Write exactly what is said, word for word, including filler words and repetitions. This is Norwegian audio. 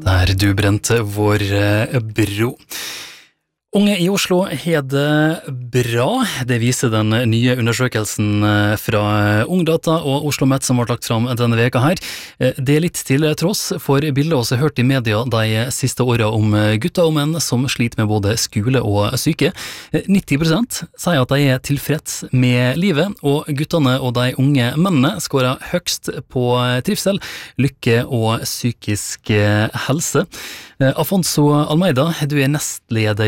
Der du brente vår bro. Unge i Oslo har det bra. Det viser den nye undersøkelsen fra Ungdata og Oslo Met som ble lagt fram denne veka her. Det er litt til tross for bilder også hørt i media de siste årene om gutter og menn som sliter med både skole og syke. nitti prosent sier at de er tilfreds med livet, og guttene og de unge mennene skårer høgst på trivsel, lykke og psykisk helse. Afonso Almeida, du er nestleder